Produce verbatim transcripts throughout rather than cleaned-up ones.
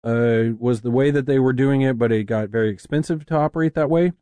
uh, was the way that they were doing it, but it got very expensive to operate that way.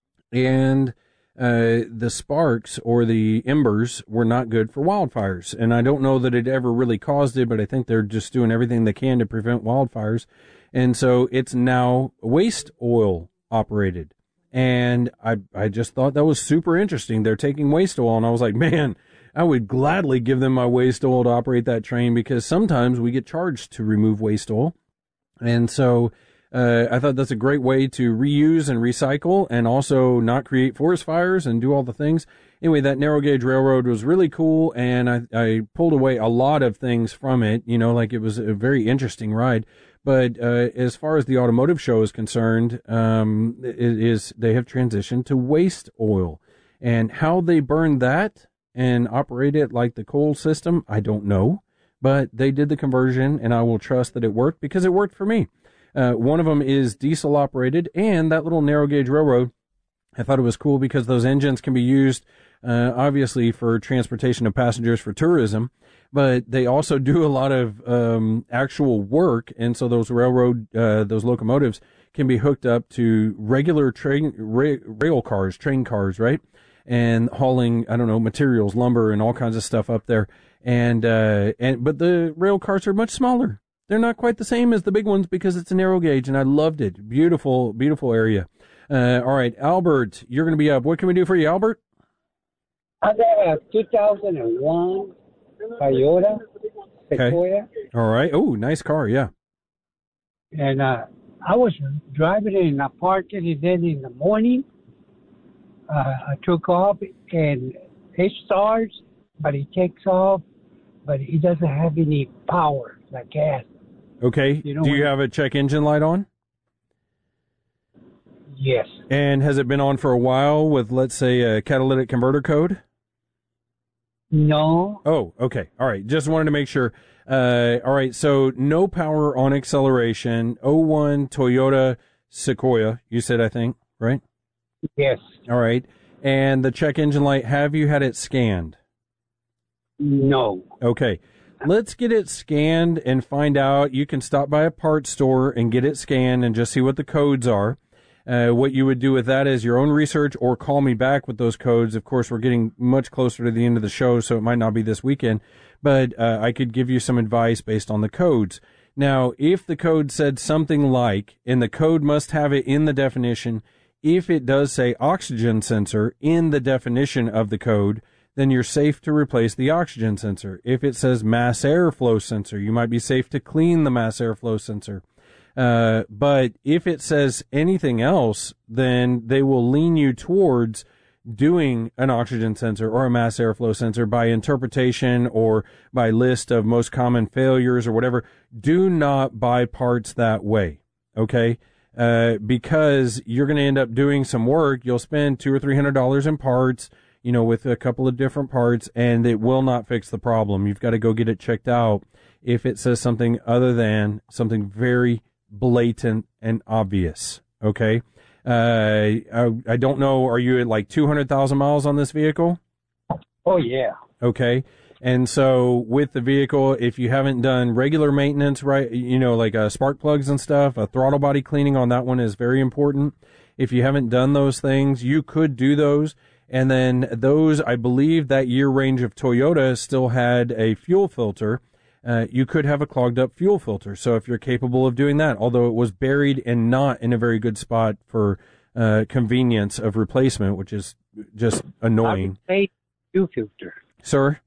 And uh, the sparks or the embers were not good for wildfires. And I don't know that it ever really caused it, but I think they're just doing everything they can to prevent wildfires. And so it's now waste oil operated. And I, I just thought that was super interesting. They're taking waste oil, and I was like, man, I would gladly give them my waste oil to operate that train, because sometimes we get charged to remove waste oil. And so uh, I thought that's a great way to reuse and recycle and also not create forest fires and do all the things. Anyway, that narrow gauge railroad was really cool, and I, I pulled away a lot of things from it, you know, like it was a very interesting ride. But uh, as far as the automotive show is concerned, um, it is they have transitioned to waste oil. And how they burn that and operate it like the coal system, I don't know. But they did the conversion, and I will trust that it worked, because it worked for me. Uh, one of them is diesel operated, and that little narrow gauge railroad, I thought it was cool because those engines can be used, uh, obviously, for transportation of passengers for tourism, but they also do a lot of um, actual work, and so those railroad, uh, those locomotives can be hooked up to regular train ra- rail cars, train cars, right? And hauling, I don't know, materials, lumber, and all kinds of stuff up there. And, uh, and, but the rail cars are much smaller. They're not quite the same as the big ones because it's a narrow gauge, and I loved it. Beautiful, beautiful area. Uh, all right, Albert, you're going to be up. What can we do for you, Albert? I got a two thousand one Toyota Sequoia. Okay. All right. Oh, nice car. Yeah. And, uh, I was driving it and I parked it, and then in the morning, uh, I took off, and it starts, but it takes off, but it doesn't have any power like gas. Okay. You know, do you have a check engine light on? Yes. And has it been on for a while with, let's say, a catalytic converter code? No. Oh, okay. All right. Just wanted to make sure. Uh, all right. So no power on acceleration. oh one Toyota Sequoia, you said, I think, right? Yes. All right. And the check engine light, have you had it scanned? No. Okay. Let's get it scanned and find out. You can stop by a parts store and get it scanned and just see what the codes are. Uh, what you would do with that is your own research, or call me back with those codes. Of course, we're getting much closer to the end of the show, so it might not be this weekend, but uh, I could give you some advice based on the codes. Now, if the code said something like, and the code must have it in the definition, if it does say oxygen sensor in the definition of the code, then you're safe to replace the oxygen sensor. If it says mass airflow sensor, you might be safe to clean the mass airflow sensor. Uh, but if it says anything else, then they will lean you towards doing an oxygen sensor or a mass airflow sensor by interpretation or by list of most common failures or whatever. Do not buy parts that way, okay? Uh, because you're going to end up doing some work. You'll spend two or three hundred dollars in parts, you know, with a couple of different parts, and it will not fix the problem. You've got to go get it checked out if it says something other than something very blatant and obvious. Okay. Uh, I, I don't know. Are you at like two hundred thousand miles on this vehicle? Oh, yeah. Okay. And so with the vehicle, if you haven't done regular maintenance, right, you know, like uh, spark plugs and stuff, a throttle body cleaning on that one is very important. If you haven't done those things, you could do those. And then those, I believe that year range of Toyota still had a fuel filter. Uh, you could have a clogged up fuel filter. So if you're capable of doing that, although it was buried and not in a very good spot for uh, convenience of replacement, which is just annoying. I replaced the fuel filter. Sir?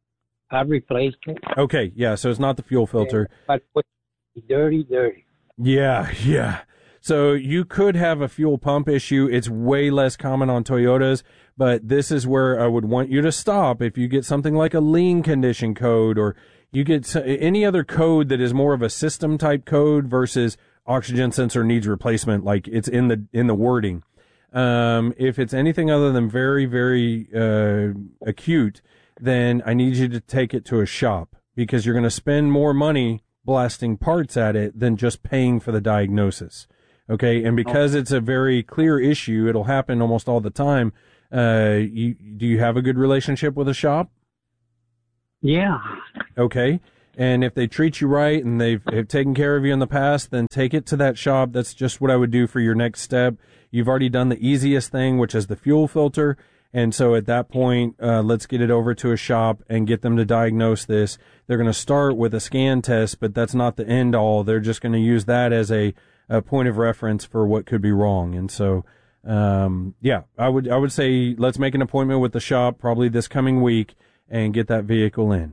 I replaced it. Okay, yeah, so it's not the fuel filter. Yeah, but it's dirty, dirty. Yeah, yeah. So you could have a fuel pump issue. It's way less common on Toyotas, but this is where I would want you to stop. If you get something like a lean condition code, or you get any other code that is more of a system type code versus oxygen sensor needs replacement, like it's in the in the wording. Um, if it's anything other than very, very uh, acute, then I need you to take it to a shop, because you're going to spend more money blasting parts at it than just paying for the diagnosis. Okay, and because it's a very clear issue, it'll happen almost all the time. Uh, you, do you have a good relationship with a shop? Yeah. Okay, And if they treat you right and they've, have taken care of you in the past, then take it to that shop. That's just what I would do for your next step. You've already done the easiest thing, which is the fuel filter. And so at that point, uh, let's get it over to a shop and get them to diagnose this. They're going to start with a scan test, but that's not the end all. They're just going to use that as a, a point of reference for what could be wrong. And so, um, yeah, I would, I would say let's make an appointment with the shop probably this coming week and get that vehicle in.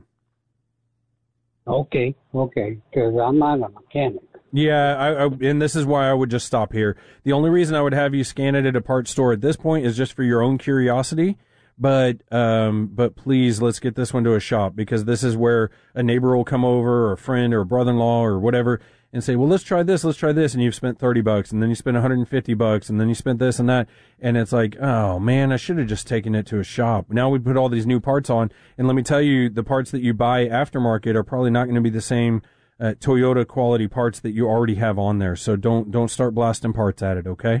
Okay, okay, because I'm not a mechanic. Yeah, I, I, and this is why I would just stop here. The only reason I would have you scan it at a parts store at this point is just for your own curiosity. But, um, but please, let's get this one to a shop, because this is where a neighbor will come over, or a friend, or a brother-in-law, or whatever, and say, well, let's try this, let's try this, and you've spent thirty bucks, and then you spent one hundred fifty bucks, and then you spent this and that, and it's like, oh man, I should have just taken it to a shop. Now we put all these new parts on, and let me tell you, the parts that you buy aftermarket are probably not going to be the same uh, Toyota quality parts that you already have on there. So don't don't start blasting parts at it, okay?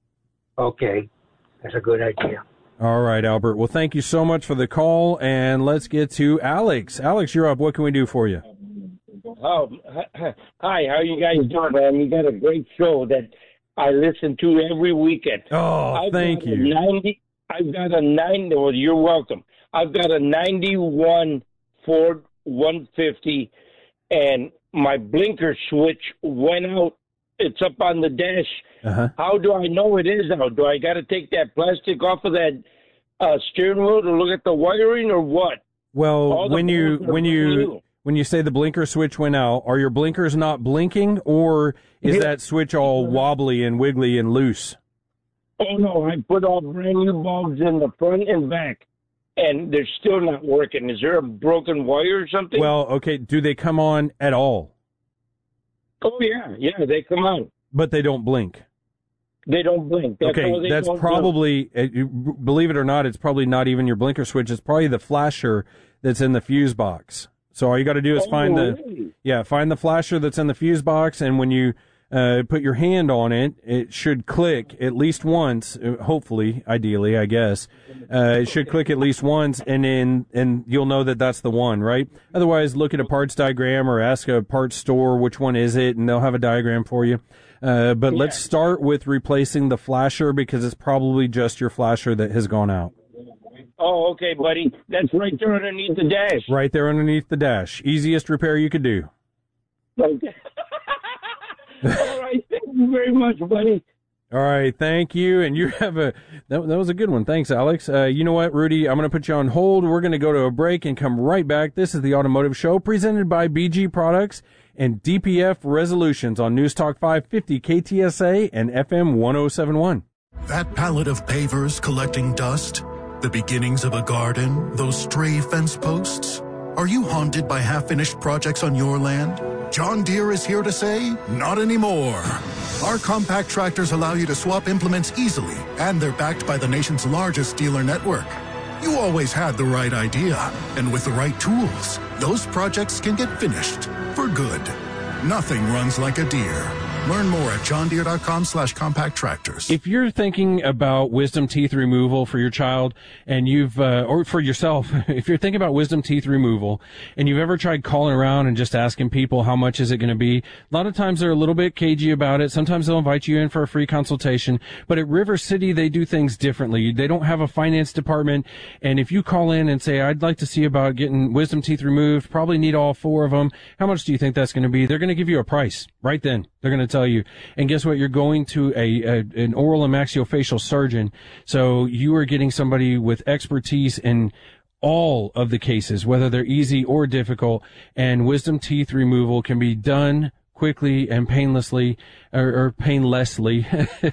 Okay, that's a good idea. All right, Albert. Well, thank you so much for the call, and let's get to Alex. Alex, you're up. What can we do for you? Oh, hi. How you guys doing, man? You got a great show that I listen to every weekend. Oh, I've thank you. ninety, I've got a ninety. Well, you're welcome. I've got a ninety-one Ford one fifty, and my blinker switch went out. It's up on the dash. Uh-huh. How do I know it is out? Do I got to take that plastic off of that uh, steering wheel to look at the wiring, or what? Well, when you when you new. when you say the blinker switch went out, are your blinkers not blinking, or is Yeah. that switch all wobbly and wiggly and loose? Oh, no, I put all brand new bulbs in the front and back, and they're still not working. Is there a broken wire or something? Well, okay, do they come on at all? Oh, yeah, yeah, they come on. But they don't blink. They don't blink. That's all Okay, they that's don't probably, uh, you- believe it or not, it's probably not even your blinker switch. It's probably the flasher that's in the fuse box. So all you got to do is Oh, find the, really? yeah, find the flasher that's in the fuse box, and when you uh, put your hand on it, it should click at least once, uh, hopefully, ideally, I guess. Uh, it should click at least once, and then and you'll know that that's the one, right? Otherwise, look at a parts diagram or ask a parts store which one is it, and they'll have a diagram for you. Uh, but let's start with replacing the flasher, because it's probably just your flasher that has gone out. Oh, okay, buddy. That's right there underneath the dash. Right there underneath the dash. Easiest repair you could do. Okay. All right, thank you very much, buddy. All right, thank you. And you have a, that, that was a good one. Thanks, Alex. Uh, you know what, Rudy? I'm going to put you on hold. We're going to go to a break and come right back. This is the Automotive Show presented by B G Products and D P F Resolutions on News Talk five fifty K T S A and F M one oh seven point one. That pallet of pavers collecting dust, the beginnings of a garden, those stray fence posts. Are you haunted by half-finished projects on your land? John Deere is here to say, not anymore. Our compact tractors allow you to swap implements easily, and they're backed by the nation's largest dealer network. You always had the right idea, and with the right tools, those projects can get finished for good. Nothing runs like a Deere. Learn more at johndeere.com slash compact tractors. If you're thinking about wisdom teeth removal for your child and you've, uh, or for yourself, if you're thinking about wisdom teeth removal and you've ever tried calling around and just asking people how much is it going to be, a lot of times they're a little bit cagey about it. Sometimes they'll invite you in for a free consultation, but at River City, they do things differently. They don't have a finance department. And if you call in and say, I'd like to see about getting wisdom teeth removed, probably need all four of them. How much do you think that's going to be? They're going to give you a price right then. They're going to tell you. And guess what? You're going to a, a an oral and maxillofacial surgeon. So you are getting somebody with expertise in all of the cases, whether they're easy or difficult. And wisdom teeth removal can be done quickly and painlessly, or, or painlessly,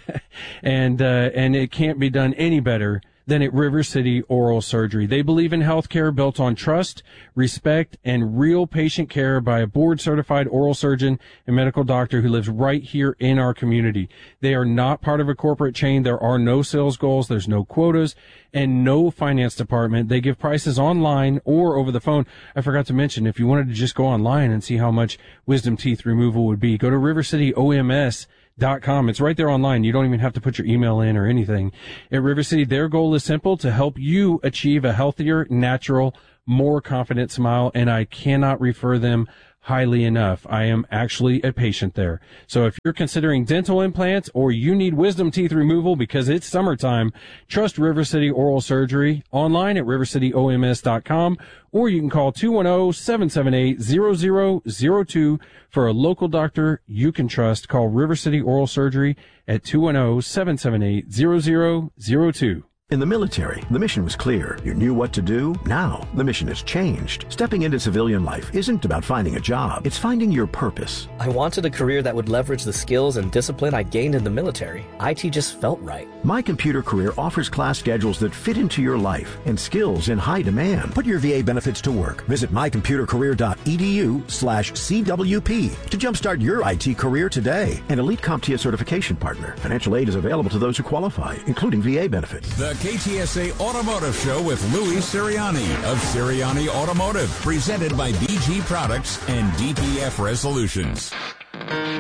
and uh, and it can't be done any better than at River City Oral Surgery. They believe in healthcare built on trust, respect, and real patient care by a board-certified oral surgeon and medical doctor who lives right here in our community. They are not part of a corporate chain. There are no sales goals. There's no quotas and no finance department. They give prices online or over the phone. I forgot to mention, if you wanted to just go online and see how much wisdom teeth removal would be, go to river city O M S dot com. It's right there online. You don't even have to put your email in or anything. At River City, their goal is simple: to help you achieve a healthier, natural, more confident smile, and I cannot refer them highly enough. I am actually a patient there. So if you're considering dental implants or you need wisdom teeth removal because it's summertime, trust River City Oral Surgery online at river city o m s dot com, or you can call two one zero, seven seven eight, zero zero zero two for a local doctor you can trust. Call River City Oral Surgery at two one zero, seven seven eight, zero zero zero two. In the military, the mission was clear. You knew what to do. Now, the mission has changed. Stepping into civilian life isn't about finding a job. It's finding your purpose. I wanted a career that would leverage the skills and discipline I gained in the military. I T just felt right. My Computer Career offers class schedules that fit into your life and skills in high demand. Put your V A benefits to work. Visit my computer career dot e d u slash C W P to jumpstart your I T career today. An Elite CompTIA certification partner. Financial aid is available to those who qualify, including V A benefits. The K T S A Automotive Show with Louis Sirianni of Sirianni Automotive, presented by B G Products and D P F Resolutions.